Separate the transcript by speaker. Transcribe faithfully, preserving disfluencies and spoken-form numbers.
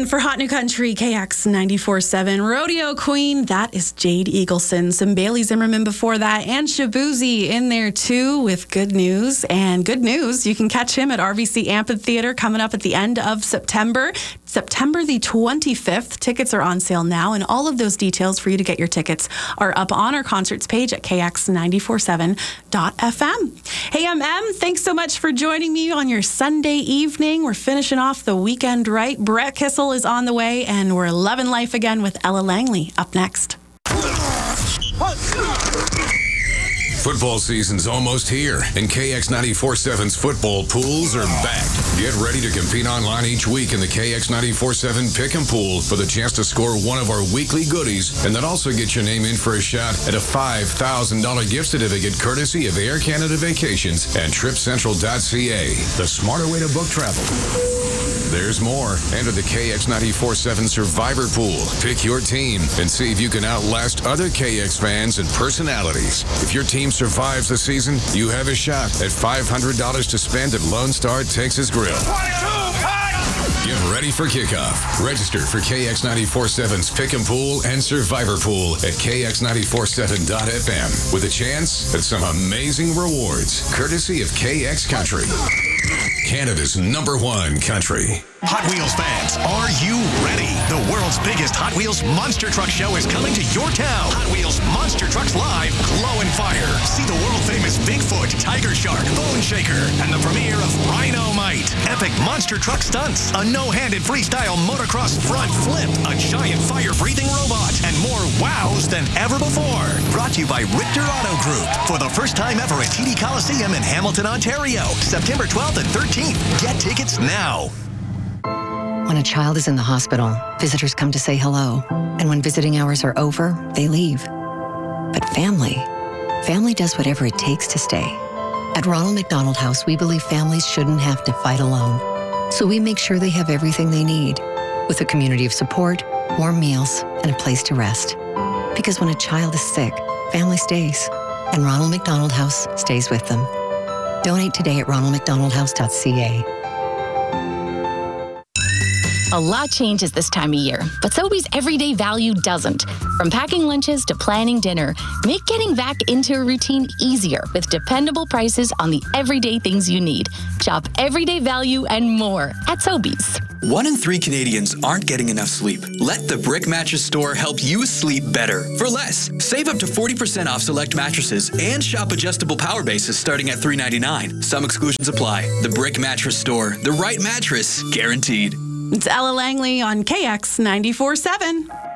Speaker 1: seven for Hot New Country, K X ninety-four point seven. Rodeo Queen, that is Jade Eagleson. Some Bailey Zimmerman before that, and Shabuzi in there too with Good News. And good news, you can catch him at R V C Amphitheater coming up at the end of September. September the twenty-fifth. Tickets are on sale now, and all of those details for you to get your tickets are up on our concerts page at K X ninety-four point seven dot F M. Hey, I'm Em. Thanks so much for joining me on your Sunday evening. We're finishing off the weekend right. Brett Kissel is on the way, and we're loving life again with Ella Langley up next.
Speaker 2: Football season's almost here, and K X ninety-four point seven's football pools are back. Get ready to compete online each week in the K X ninety-four point seven Pick 'em Pool for the chance to score one of our weekly goodies, and then also get your name in for a shot at a five thousand dollars gift certificate courtesy of Air Canada Vacations and trip central dot C A, the smarter way to book travel. There's more. Enter the K X ninety-four point seven Survivor Pool. Pick your team and see if you can outlast other K X fans and personalities. If your team survives the season, you have a shot at five hundred dollars to spend at Lone Star Texas Grill. Get ready for kickoff. Register for K X ninety-four point seven's Pick 'em Pool and Survivor Pool at K X ninety-four point seven dot F M with a chance at some amazing rewards, courtesy of K X Country, Canada's number one country.
Speaker 3: Hot Wheels fans, are you ready? The world's biggest Hot Wheels Monster Truck Show is coming to your town. Hot Wheels Monster Trucks Live, Glow and Fire. See the world-famous Bigfoot, Tiger Shark, Bone Shaker, and the premiere of Rhino-Mite. Epic monster truck stunts, a no-handed freestyle motocross front flip, a giant fire-breathing robot, and more wows than ever before. Brought to you by Richter Auto Group for the first time ever at T D Coliseum in Hamilton, Ontario. September twelfth and thirteenth. Get tickets now.
Speaker 4: When a child is in the hospital, visitors come to say hello. And when visiting hours are over, they leave. But family, family does whatever it takes to stay. At Ronald McDonald House, we believe families shouldn't have to fight alone. So we make sure they have everything they need, with a community of support, warm meals, and a place to rest. Because when a child is sick, family stays. And Ronald McDonald House stays with them. Donate today at ronald mcdonald house dot c a.
Speaker 5: A lot changes this time of year, but Sobeys everyday value doesn't. From packing lunches to planning dinner, make getting back into a routine easier with dependable prices on the everyday things you need. Shop everyday value and more at Sobeys.
Speaker 6: One in three Canadians aren't getting enough sleep. Let the Brick Mattress Store help you sleep better for less. Save up to forty percent off select mattresses and shop adjustable power bases starting at three ninety-nine. Some exclusions apply. The Brick Mattress Store. The right mattress guaranteed.
Speaker 1: It's Ella Langley on K X ninety-four point seven.